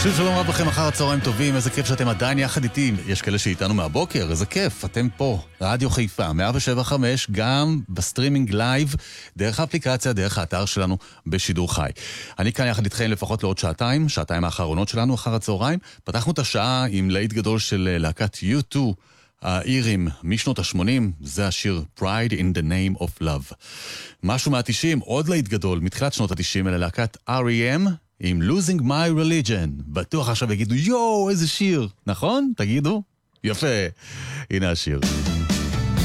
שוב שלום רב לכם, אחר הצהריים טובים, איזה כיף שאתם עדיין יחד איתי. יש כאלה שאיתנו מהבוקר, איזה כיף, אתם פה, רדיו חיפה 107.5, גם בסטרימינג לייב, דרך האפליקציה, דרך האתר שלנו בשידור חי. אני כאן יחד איתכם לפחות לעוד שעתיים האחרונות שלנו אחר הצהריים. פתחנו את השעה עם להיט גדול של להקת U2, האירים משנות ה-80, זה השיר Pride in the Name of Love. משהו מה-90, עוד להיט גדול, מתחילת שנות ה-90, אלה להקת R.E.M., עם Losing My Religion. בטוח עכשיו יגידו, יואו, איזה שיר. נכון? תגידו. יפה. הנה השיר.